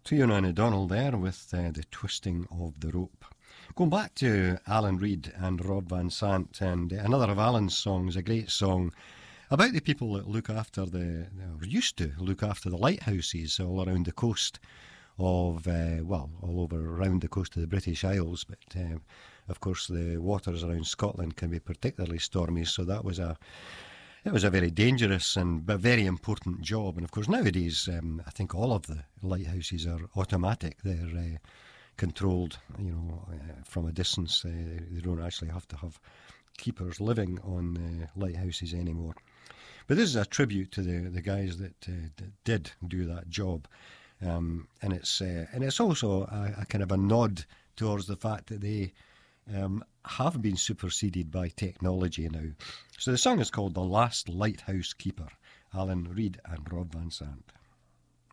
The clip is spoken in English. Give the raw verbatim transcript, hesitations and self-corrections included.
Fiona O'Donnell there with uh, The Twisting of the Rope. Going back to Alan Reid and Rob Van Sant, and uh, another of Alan's songs, a great song about the people that look after the, or used to look after the lighthouses all around the coast of, uh, well, all over around the coast of the British Isles, but uh, of course the waters around Scotland can be particularly stormy, so that was a It was a very dangerous and a very important job. And of course, nowadays, um, I think all of the lighthouses are automatic. They're uh, controlled, you know, uh, from a distance. Uh, they don't actually have to have keepers living on uh, lighthouses anymore. But this is a tribute to the, the guys that, uh, that did do that job. Um, and it's uh, and it's also a, a kind of a nod towards the fact that they Um, have been superseded by technology now. So the song is called The Last Lighthouse Keeper, Alan Reid and Rob Van Sant.